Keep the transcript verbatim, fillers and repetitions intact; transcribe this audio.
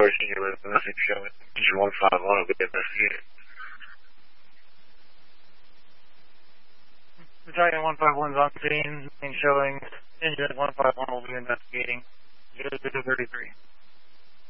situation, you live nothing showing. Engine one five one will be investigated. Battalion one five one's on scene, main showing. Engine one five one will be investigating. zero zero thirty-three.